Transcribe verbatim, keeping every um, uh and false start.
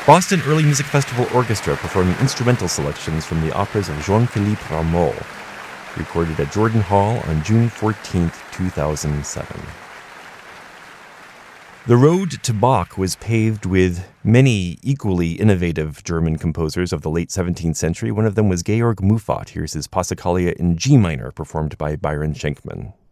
Boston Early Music Festival Orchestra performing instrumental selections from the operas of Jean-Philippe Rameau, recorded at Jordan Hall on June fourteenth, two thousand seven. The road to Bach was paved with many equally innovative German composers of the late seventeenth century. One of them was Georg Muffat. Here's his Passacaglia in G minor, performed by Byron Schenkman.